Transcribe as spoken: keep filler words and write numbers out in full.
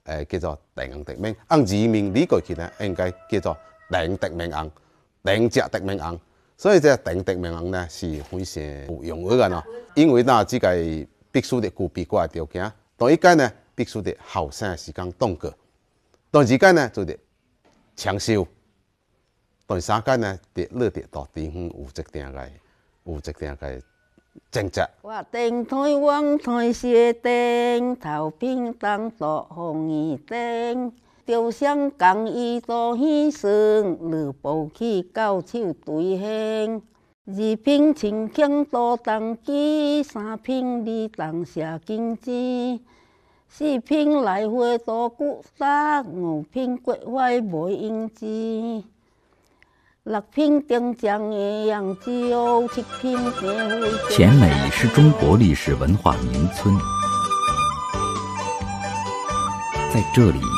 誒叫做定敵命，按字面理解起來應該叫做定敵命案、定隻敵命案。所以這定敵命案呢是非常有用嘅咯，因為嗱這個必須得具備嗰個條件。第一個呢必須得後生時間當過，第二個呢就得長壽，第三個呢得落得到地方有一定嘅有一定嘅政策。我定台灣台寫定，頭屏當作紅衣定，雕像工藝多犧牲，兩步起高手對興。二品清強多當機，三品你當下經濟，四品來回多古殺，五品國外無應知。六品定江嘅樣子，七品黔美是中國歷史文化名村，在這裡